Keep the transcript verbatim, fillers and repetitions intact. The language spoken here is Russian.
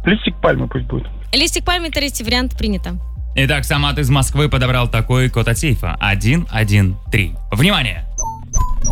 Листик пальмы пусть будет. Листик пальмы, третий вариант, принято. Итак, Самат из Москвы подобрал такой код от сейфа. один один три. Внимание!